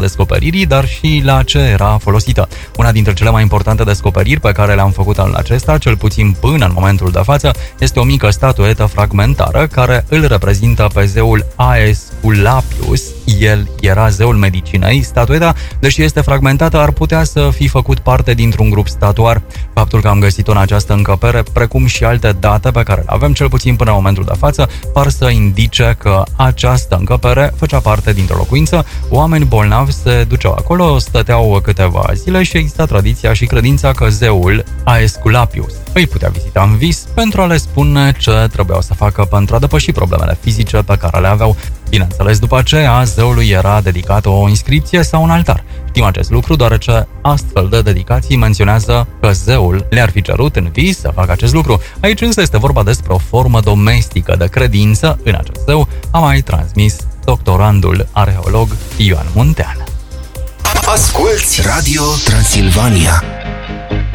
descoperirii, dar și la ce era folosită. Una dintre cele mai importante descoperiri pe care le-am făcut anul acesta, cel puțin până în momentul de față, este o mică statuetă fragmentară care îl reprezintă pe zeul Aesculapius. El era zeul medicinei. Statueta, deși este fragmentată, ar putea să fi făcut parte dintr-un grup statuar. Faptul că am găsit-o în această încăpere, precum și alte date pe care le avem, cel puțin până în momentul de față, par să indice că această încăpere făcea parte dintr-o locuință. Oameni bolnavi se duceau acolo, stăteau câteva zile și exista tradiția și credința că zeul Aesculapius îi putea vizita în vis pentru a le spune ce trebuiau să facă pentru a depăși problemele fizice pe care le aveau. Bineînțeles, după aceea, zeului era dedicată o inscripție sau un altar. Știm acest lucru deoarece astfel de dedicații menționează că zeul le-ar fi cerut în vis să facă acest lucru. Aici însă este vorba despre o formă domestică de credință în acest zeu, a mai transmis doctorandul arheolog Ioan Muntean. Asculți Radio Transilvania.